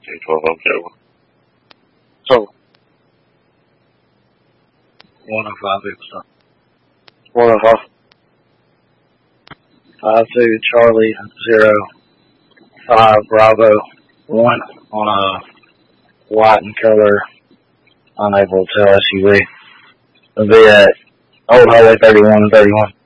212, okay. So, 105 Eagleston. 105. 52 Charlie 05 Bravo 1 on a white and color, unable to tell SUV. It'll be at Old Highway 31 and 31.